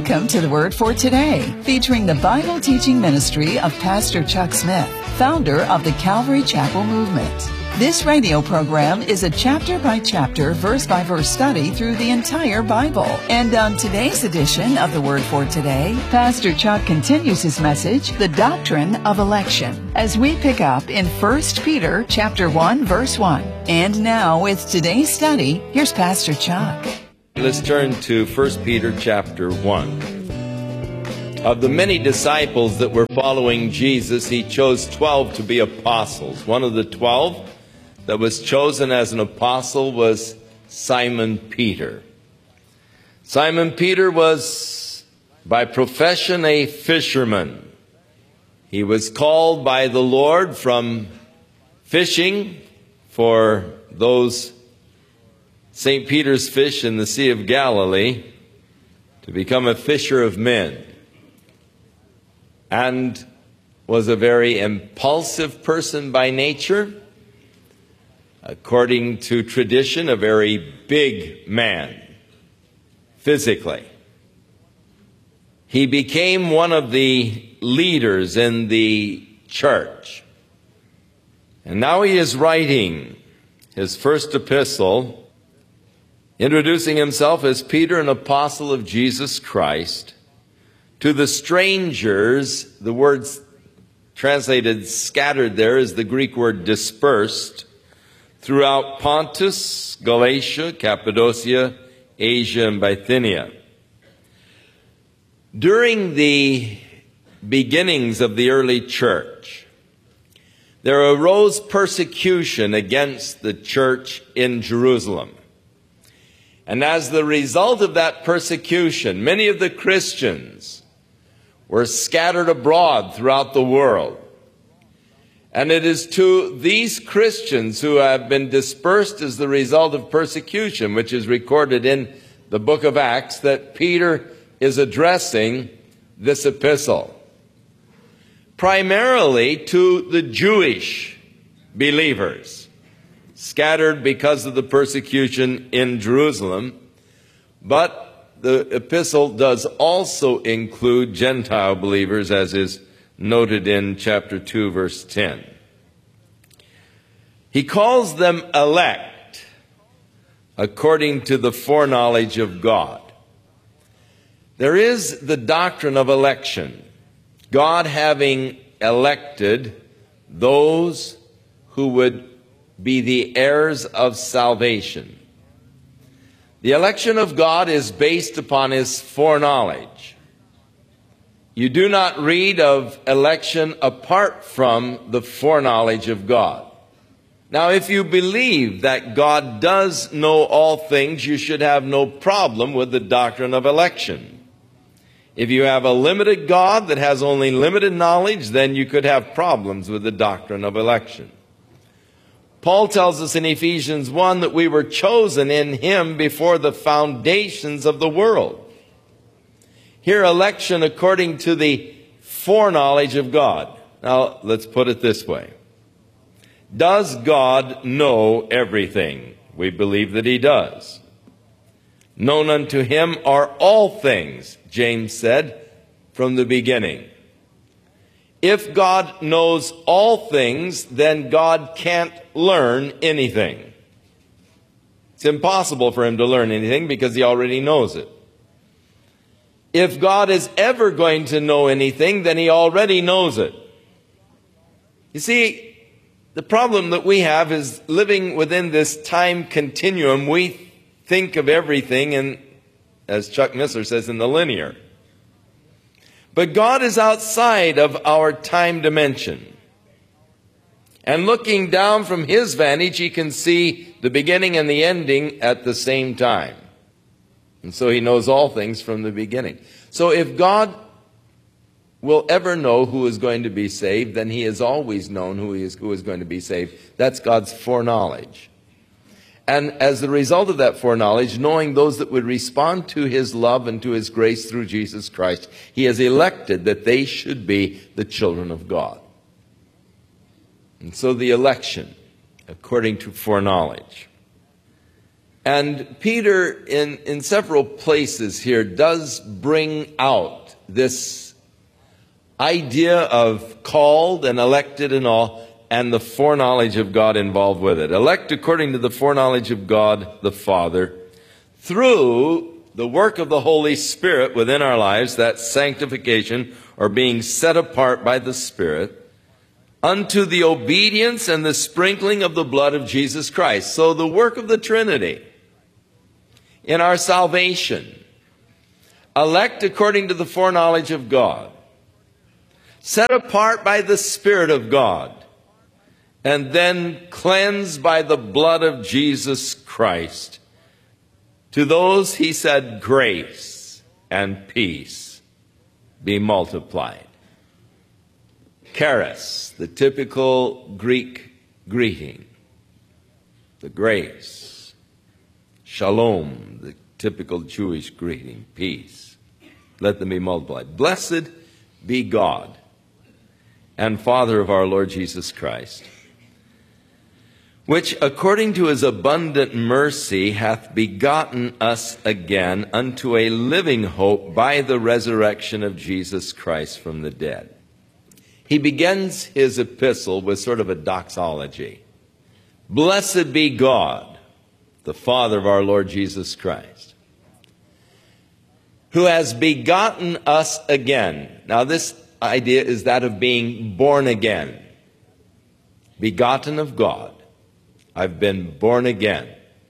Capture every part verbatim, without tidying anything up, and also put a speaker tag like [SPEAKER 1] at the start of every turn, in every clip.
[SPEAKER 1] Welcome to the Word for Today, featuring the Bible teaching ministry of Pastor Chuck Smith, founder of the Calvary Chapel Movement. This radio program is a chapter-by-chapter, verse-by-verse study through the entire Bible. And on today's edition of the Word for Today, Pastor Chuck continues his message, The Doctrine of Election, as we pick up in First Peter chapter one, verse one. And now, with today's study, here's Pastor Chuck.
[SPEAKER 2] Let's turn to First Peter chapter one. Of the many disciples that were following Jesus, he chose twelve to be apostles. One of the twelve that was chosen as an apostle was Simon Peter. Simon Peter was by profession a fisherman. He was called by the Lord from fishing for those Saint Peter's fish in the Sea of Galilee to become a fisher of men, and was a very impulsive person by nature. According to tradition, a very big man physically. He became one of the leaders in the church. And now he is writing his first epistle, introducing himself as Peter, an apostle of Jesus Christ, to the strangers. The word translated scattered there is the Greek word dispersed, throughout Pontus, Galatia, Cappadocia, Asia, and Bithynia. During the beginnings of the early church, there arose persecution against the church in Jerusalem. And as the result of that persecution, many of the Christians were scattered abroad throughout the world. And it is to these Christians who have been dispersed as the result of persecution, which is recorded in the book of Acts, that Peter is addressing this epistle. Primarily to the Jewish believers, scattered because of the persecution in Jerusalem. But the epistle does also include Gentile believers, as is noted in chapter two, verse ten. He calls them elect according to the foreknowledge of God. There is the doctrine of election, God having elected those who would be the heirs of salvation. The election of God is based upon his foreknowledge. You do not read of election apart from the foreknowledge of God. Now, if you believe that God does know all things, you should have no problem with the doctrine of election. If you have a limited God that has only limited knowledge, then you could have problems with the doctrine of election. Paul tells us in Ephesians one that we were chosen in him before the foundations of the world. Here, election according to the foreknowledge of God. Now, let's put it this way. Does God know everything? We believe that he does. Known unto him are all things, James said, from the beginning. If God knows all things, then God can't learn anything. It's impossible for him to learn anything because he already knows it. If God is ever going to know anything, then he already knows it. You see, the problem that we have is living within this time continuum. We think of everything in, as Chuck Missler says, in the linear. But God is outside of our time dimension. And looking down from his vantage, he can see the beginning and the ending at the same time. And so he knows all things from the beginning. So if God will ever know who is going to be saved, then he has always known who, he is, who is going to be saved. That's God's foreknowledge. And as the result of that foreknowledge, knowing those that would respond to his love and to his grace through Jesus Christ, he has elected that they should be the children of God. And so the election, according to foreknowledge. And Peter, in, in several places here, does bring out this idea of called and elected and all, and the foreknowledge of God involved with it. Elect according to the foreknowledge of God the Father, through the work of the Holy Spirit within our lives, that sanctification, or being set apart by the Spirit, unto the obedience and the sprinkling of the blood of Jesus Christ. So the work of the Trinity in our salvation, elect according to the foreknowledge of God, set apart by the Spirit of God, and then cleansed by the blood of Jesus Christ. To those he said, grace and peace be multiplied. Charis, the typical Greek greeting, the grace. Shalom, the typical Jewish greeting, peace. Let them be multiplied. Blessed be God and Father of our Lord Jesus Christ, which according to his abundant mercy hath begotten us again unto a living hope by the resurrection of Jesus Christ from the dead. He begins his epistle with sort of a doxology. Blessed be God, the Father of our Lord Jesus Christ, who has begotten us again. Now this idea is that of being born again. Begotten of God. I've been born again.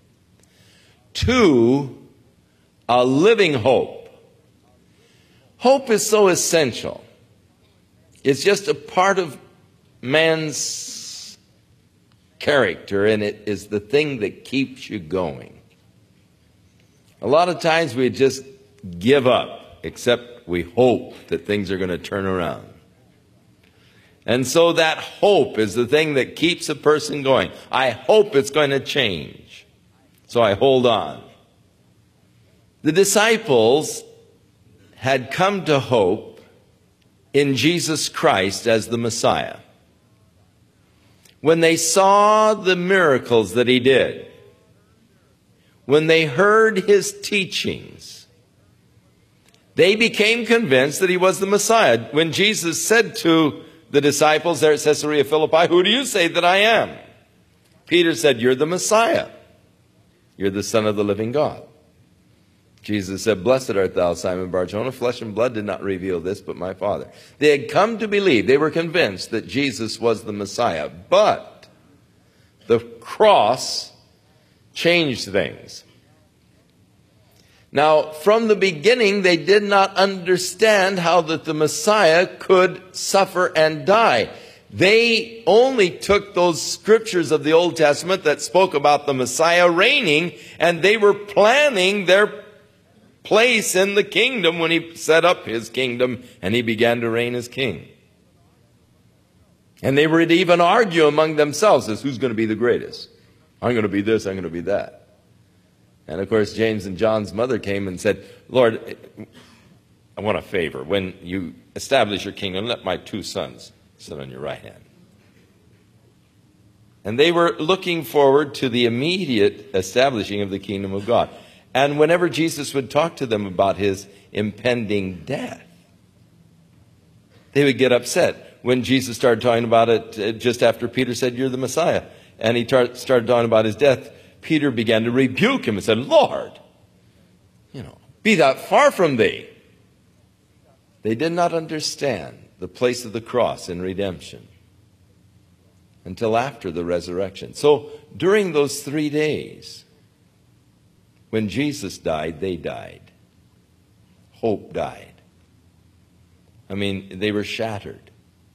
[SPEAKER 2] To a living hope. Hope is so essential. It's just a part of man's character, and it is the thing that keeps you going. A lot of times we just give up, except we hope that things are going to turn around. And so that hope is the thing that keeps a person going. I hope it's going to change, so I hold on. The disciples had come to hope in Jesus Christ as the Messiah. When they saw the miracles that he did, when they heard his teachings, they became convinced that he was the Messiah. When Jesus said to the disciples there at Caesarea Philippi, who do you say that I am? Peter said, you're the Messiah. You're the Son of the living God. Jesus said, blessed art thou, Simon Bar-Jonah. Flesh and blood did not reveal this, but my Father. They had come to believe. They were convinced that Jesus was the Messiah. But the cross changed things. Now, from the beginning, they did not understand how that the Messiah could suffer and die. They only took those scriptures of the Old Testament that spoke about the Messiah reigning, and they were planning their place in the kingdom when he set up his kingdom and he began to reign as king. And they would even argue among themselves as who's going to be the greatest. I'm going to be this, I'm going to be that. And of course, James and John's mother came and said, Lord, I want a favor. When you establish your kingdom, let my two sons sit on your right hand. And they were looking forward to the immediate establishing of the kingdom of God. And whenever Jesus would talk to them about his impending death, they would get upset. When Jesus started talking about it just after Peter said, you're the Messiah, and he tar- started talking about his death, Peter began to rebuke him and said, Lord, you know, be that far from thee. They did not understand the place of the cross in redemption until after the resurrection. So during those three days, when Jesus died, they died. Hope died. I mean, they were shattered.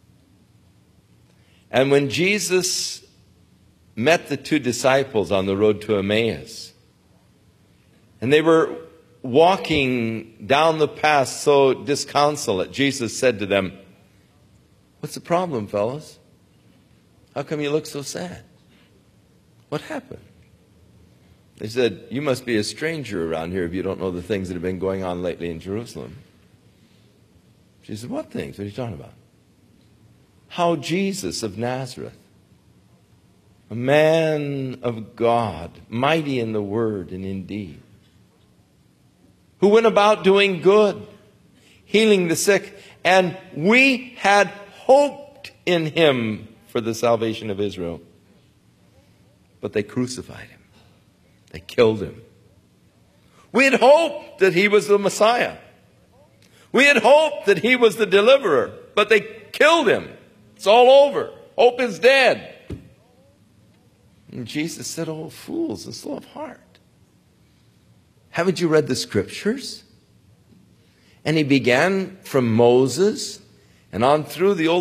[SPEAKER 2] And when Jesus met the two disciples on the road to Emmaus, and they were walking down the path so disconsolate, Jesus said to them, what's the problem, fellas? How come you look so sad? What happened? They said, you must be a stranger around here if you don't know the things that have been going on lately in Jerusalem. She said, what things? What are you talking about? How Jesus of Nazareth a man of God, mighty in the word and in deed, who went about doing good, healing the sick, and we had hoped in him for the salvation of Israel. But they crucified him. They killed him. We had hoped that he was the Messiah. We had hoped that he was the deliverer, but they killed him. It's all over. Hope is dead. And Jesus said, "Oh, fools and slow of heart. Haven't you read the scriptures?" And he began from Moses and on through the Old